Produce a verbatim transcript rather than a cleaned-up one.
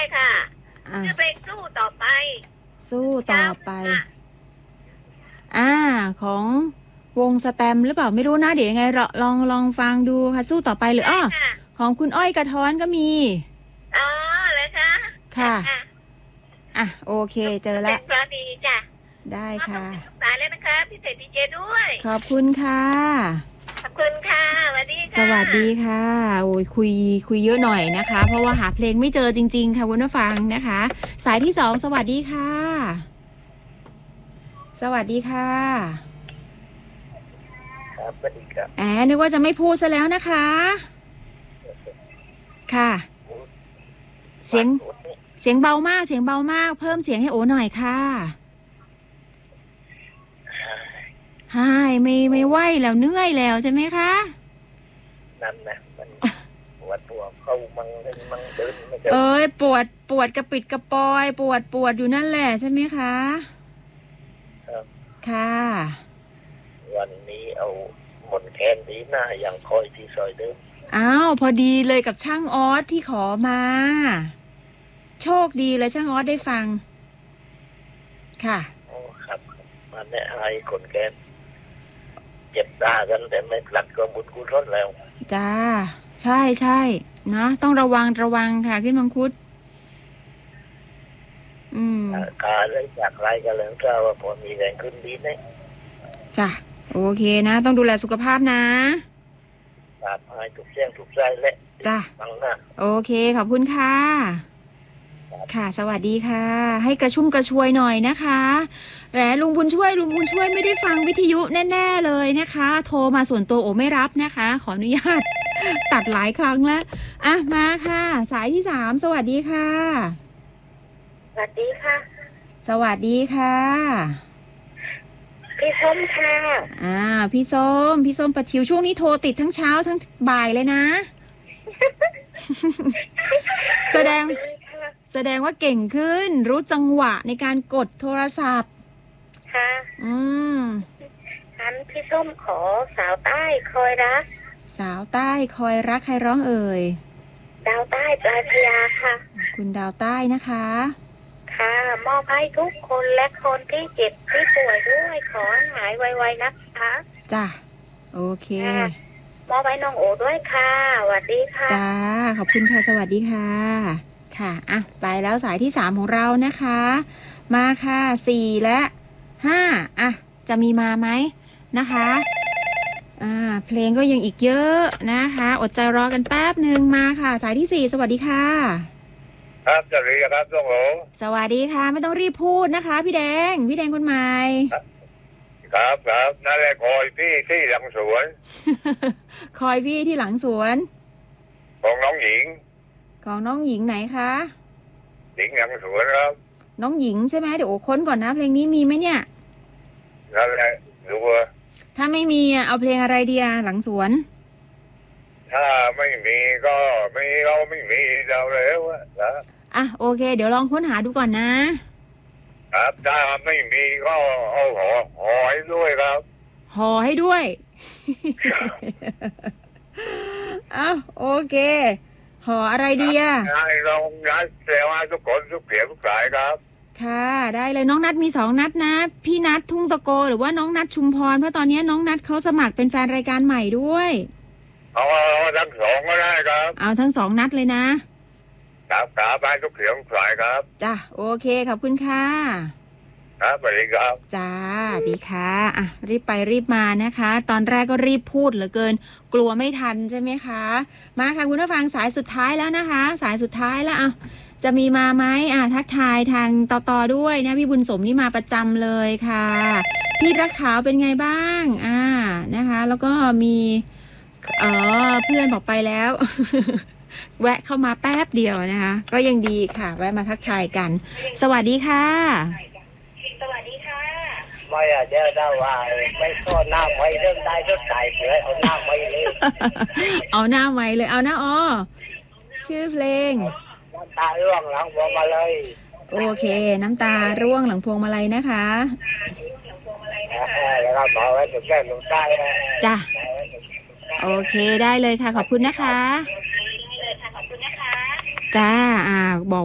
ค่ะชื่อเพลงสู้ต่อไปสู้ต่อไปอ่าของวงสแตมหรือเปล่าไม่รู้นะเดี๋ยวยังไงลองลองฟังดูค่ะสู้ต่อไปหรืออ้อของคุณอ้อยกระท้อนก็มีอ๋อเลยค่ะค่ะอ่ะโอเคเจอแล้วเพลงดีจ้ะได้ค่ะสายเลยนะคะพี่เศษดีเจด้วยขอบคุณค่ะขอบคุณค่ะสวัสดีค่ะสวัสดีค่ะโอ้ยคุยคุยเยอะหน่อยนะคะเพราะว่าหาเพลงไม่เจอจริงๆค่ะคุณผู้ฟังนะคะสายที่สองสวัสดีค่ะสวัสดีค่ะครับสวัสดีครับแอบนึกว่าจะไม่พูดซะแล้วนะคะค่ะเสียงเสียงเบามากเสียงเบามากเพิ่มเสียงให้โอหน่อยค่ะใช่ไม่ไม่ไหวแล้วเหนื่อยแล้วใช่ไหมคะนั่นนะมันปวดตัวเข้ามังมังเดินไม่เจอเอ้ยปวดปวดกระปิดกระปอยปวดปวดอยู่นั่นแหละใช่ไหมคะครับค่ะวันนี้เอาหมดแคนดีหน้าอย่างคอยที่ซอยเดิมอ้าวพอดีเลยกับช่างออสที่ขอมาโชคดีเลยช่างออสได้ฟังค่ะโอ้ครับมันเนี่ยไอ้คนแกนเจ็บตากันแต่ไม่หลักก็บุญกุศลแล้วจ้าใช่ใช่นะต้องระวังระวังค่ะขึ้นมังคุดอืมขาเลยจากไรกันแล้วก็ว่าพอมีแรงขึ้นดีนะจ้ะโอเคนะต้องดูแลสุขภาพนะตาพายถูกเสี้ยงถูกใจและจ้ะฟังหน้าโอเคขอบคุณค่ะค่ะสวัสดีค่ะให้กระชุ่มกระชวยหน่อยนะคะแต่ลุงบุญช่วยลุงบุญช่วยไม่ได้ฟังวิทยุแน่ๆเลยนะคะโทรมาส่วนตัวโอไม่รับนะคะขออนุญาตตัดหลายครั้งแล้วอ่ะมาค่ะสายที่สามสวัสดีค่ะสวัสดีค่ะสวัสดีค่ะพี่ส้มค่ะอ่าพี่ส้มพี่ส้มปะทิวช่วงนี้โทรติดทั้งเช้าทั้งบ่ายเลยนะ แสดงแสดงว่าเก่งขึ้นรู้จังหวะในการกดโทรศัพท์ค่ะอืมงั้นพี่ส้มขอสาวใต้คอยรักสาวใต้คอยรักใครร้องเอ่ยดาวใต้ปลายพญาค่ะคุณดาวใต้นะคะค่ะมอบให้ทุกคนและคนที่เจ็บที่ป่วยด้วยขอให้หายไวๆนะคะจ้ะโอเคมอบให้น้องโอด้วยค่ะสวัสดีค่ะจ้าขอบคุณค่ะสวัสดีค่ะค่ะอ่ะไปแล้วสายที่สามของเรานะคะมาค่ะสี่และห้าอ่ะจะมีมาไหมนะคะอ่าเพลงก็ยังอีกเยอะนะคะอดใจรอกันแป๊บหนึ่งมาค่ะสายที่สี่สวัสดีค่ะครับสวัสดีครับน้องโอสวัสดีค่ะไม่ต้องรีบพูดนะคะพี่แดงพี่แดงคนใหม่ครับครับนั่นแหละคอยพี่ที่หลังสวนคอยพี่ที่หลังสวนของน้องหญิงของน้องหญิงไหนคะหญิงหลังสวนครับน้องหญิงใช่ไหมเดี๋ยวโอ้ค้นก่อนนะเพลงนี้มีไหมเนี่ยนั่นแหละดูว่าถ้าไม่มีเอาเพลงอะไรดีอะหลังสวนถ้าไม่มีก็ไม่เราไม่มีเราแล้วนะอ่ะโอเคเดี๋ยวลองค้นหาดูก่อนนะครับถ้าไม่มีก็เอาห่อห่อให้ด้วยครับห่อให้ด้วย อ้าวโอเคห่ออะไรดีอะได้ลองนัดแล้วทุกคนทุกเสียงทุกสายครับค่ะได้เลยน้องนัดมีสองนัดนะพี่นัดทุ่งตะโกหรือว่าน้องนัดชุมพรเพราะตอนนี้น้องนัดเขาสมัครเป็นแฟนรายการใหม่ด้วยเอาทั้งสองก็ได้ครับเอาทั้งสองนัดเลยนะครับครับไปทุกเสียงทุกสายครับจ้ะโอเคขอบคุณค่ะครับสวัสดีครับจ้าดีค่ะอ่ะรีบไปรีบมานะคะตอนแรกก็รีบพูดเหลือเกินกลัวไม่ทันใช่ไหมคะมาค่ะคุณผู้ฟังสายสุดท้ายแล้วนะคะสายสุดท้ายแล้วอ่ะจะมีมาไหมอ่ะทักทายทางต่อต่อด้วยนะพี่บุญสมนี่มาประจำเลยค่ะพี่รักขาวเป็นไงบ้างอ่านะคะแล้วก็มีอ๋อเพื่อนบอกไปแล้ว แวะเข้ามาแป๊บเดียวนะคะก็ยังดีค่ะแวะมาทักทายกันสวัสดีค่ะสวัสดีค่ะไม่อะเดี๋ยวได้ว่าไม่โทษหน้าไม่เริ่มได้ก็ตายเลยเอาหน้าไม่เลยเอาหน้าไม่เลยเอาหน้าอ๋อชื่อเพลงน้ำตาร่วงหลังพวงมาลัยโอเคน้ำตาร่วงหลังพวงมาลัยนะคะแล้วก็บอกไว้ถึงแค่ลงใต้จ้ะโอเคได้เลยค่ะขอบคุณนะคะจ้าอ่าบอก